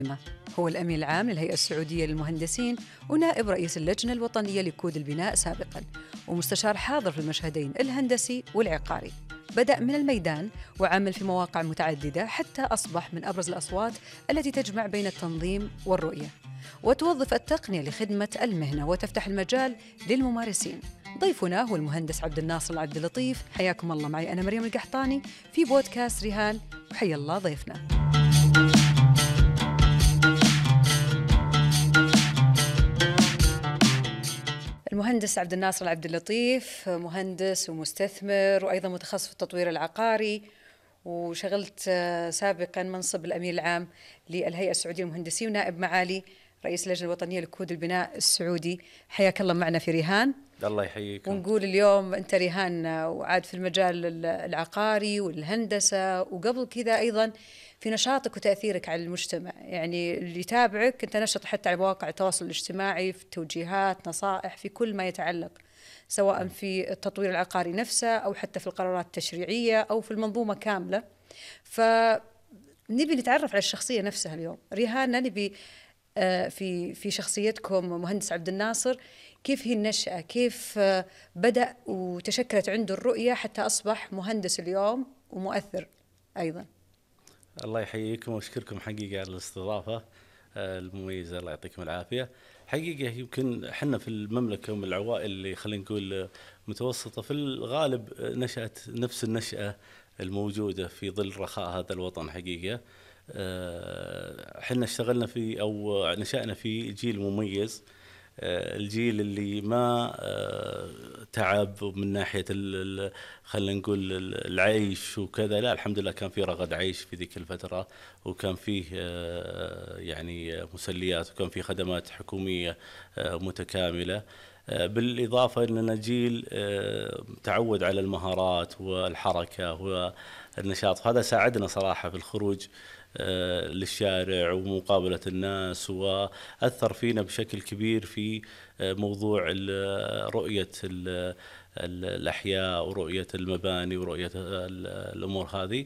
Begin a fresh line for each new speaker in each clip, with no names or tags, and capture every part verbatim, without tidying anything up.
هو الأمين العام للهيئة السعودية للمهندسين ونائب رئيس اللجنة الوطنية لكود البناء سابقاً، ومستشار حاضر في المشهدين الهندسي والعقاري. بدأ من الميدان وعمل في مواقع متعددة حتى أصبح من أبرز الأصوات التي تجمع بين التنظيم والرؤية، وتوظف التقنية لخدمة المهنة وتفتح المجال للممارسين. ضيفنا هو المهندس عبد الناصر العبد اللطيف. حياكم الله معي أنا مريم القحطاني في بودكاست رهان، وحيا الله ضيفنا. المهندس عبد الناصر العبد اللطيف مهندس ومستثمر وأيضا متخصص في التطوير العقاري، وشغلت سابقا منصب الأمين العام للهيئة السعودية للمهندسين ونائب معالي رئيس اللجنة الوطنية لكود البناء السعودي. حياك الله معنا في رهان.
الله يحييكم.
ونقول اليوم أنت رهان وعاد في المجال العقاري والهندسة، وقبل كذا أيضا في نشاطك وتأثيرك على المجتمع، يعني اللي يتابعك أنت نشط حتى على مواقع التواصل الاجتماعي في توجيهات نصائح في كل ما يتعلق سواء في التطوير العقاري نفسه أو حتى في القرارات التشريعية أو في المنظومة كاملة. فنبي نتعرف على الشخصية نفسها اليوم. رهان، نبي في في شخصيتكم مهندس عبد الناصر، كيف هي النشأة، كيف بدأ وتشكلت عنده الرؤية حتى أصبح مهندس اليوم ومؤثر أيضا.
الله يحييكم وأشكركم حقيقة على الاستضافة المميزة، الله يعطيكم العافية. حقيقة يمكن احنا في المملكة من العوائل اللي خلينا نقول متوسطة في الغالب نشأت نفس النشأة الموجودة في ظل رخاء هذا الوطن. حقيقة احنا اشتغلنا في أو نشأنا في جيل مميز، الجيل اللي ما تعب من ناحية خلينا نقول العيش وكذا، لا الحمد لله كان في رغد عيش في ذيك الفترة، وكان فيه يعني مسليات وكان فيه خدمات حكومية متكاملة، بالإضافة أننا جيل تعود على المهارات والحركة والنشاط، فهذا ساعدنا صراحة في الخروج للشارع ومقابلة الناس، وأثر فينا بشكل كبير في موضوع رؤية الأحياء ورؤية المباني ورؤية الأمور هذه،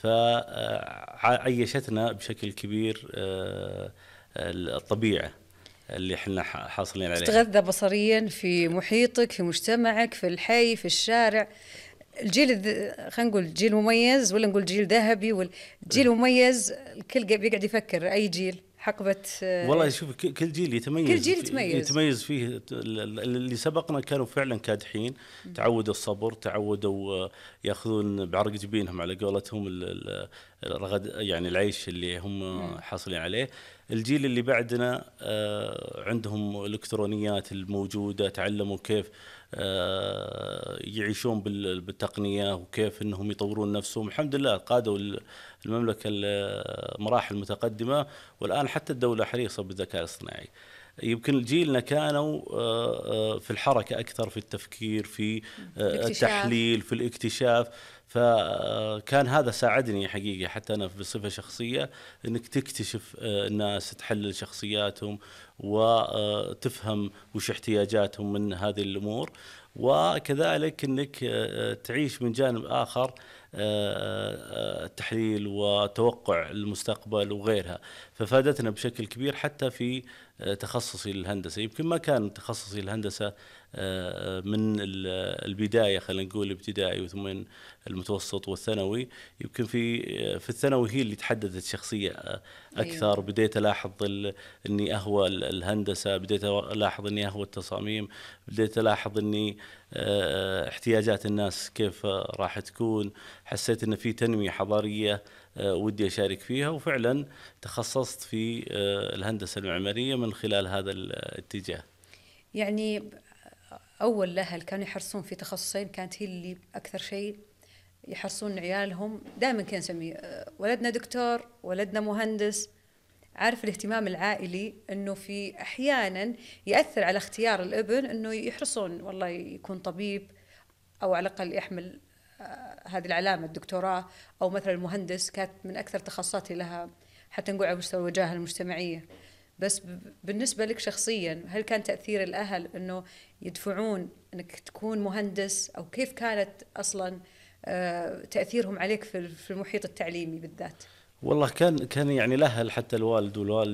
فعيشتنا بشكل كبير الطبيعة اللي احنا حاصلين عليها.
تتغذى بصريا في محيطك، في مجتمعك، في الحي، في الشارع. الجيل خلينا نقول جيل مميز ولا نقول جيل ذهبي؟ والجيل مميز الكل بيقعد يفكر أي جيل حقبة.
والله شوف، كل جيل يتميز،
كل جيل يتميز.
يتميز فيه. اللي سبقنا كانوا فعلا كادحين، تعودوا الصبر، تعودوا ياخذون بعرق جبينهم على قولتهم الرغد، يعني العيش اللي هم حاصلين عليه. الجيل اللي بعدنا عندهم الإلكترونيات الموجودة، تعلموا كيف يعيشون بالتقنية وكيف انهم يطورون نفسهم. الحمد لله قادوا المملكة مراحل متقدمة، والآن حتى الدولة حريصة بالذكاء الاصطناعي. يمكن جيلنا كانوا في الحركة أكثر، في التفكير، في التحليل، في الاكتشاف، فكان هذا ساعدني حقيقة حتى أنا بصفة شخصية أنك تكتشف الناس، تحلل شخصياتهم وتفهم وش احتياجاتهم من هذه الأمور، وكذلك أنك تعيش من جانب آخر التحليل وتوقع المستقبل وغيرها. ففادتنا بشكل كبير حتى في تخصصي الهندسة. يمكن ما كان تخصصي الهندسة من البداية، خلينا نقول ابتدائي وثم المتوسط والثانوي. يمكن في في الثانوي هي اللي تحددت شخصية أكثر. أيوة. بديت ألاحظ أني أهوى الهندسة، بديت ألاحظ أني أهوى التصاميم، بديت ألاحظ أني احتياجات الناس كيف راح تكون. حسيت أن في تنمية حضارية ودي أشارك فيها، وفعلا تخصصت في الهندسة المعمارية من خلال هذا الاتجاه.
يعني أول الأهل كانوا يحرصون في تخصصين، كانت هي اللي أكثر شيء يحرصون عيالهم. دائما كان نسميه ولدنا دكتور، ولدنا مهندس. عارف الاهتمام العائلي أنه في أحيانا يأثر على اختيار الابن، أنه يحرصون والله يكون طبيب أو على الأقل يحمل هذه العلامة الدكتوراه، أو مثلا المهندس كانت من أكثر تخصصاتي لها حتى نقول على مستوى الوجاهة المجتمعية. بس بالنسبة لك شخصيا، هل كان تأثير الأهل أنه يدفعون أنك تكون مهندس، أو كيف كانت أصلا تأثيرهم عليك في المحيط التعليمي بالذات؟
والله كان كان يعني لهل حتى الوالد والوالد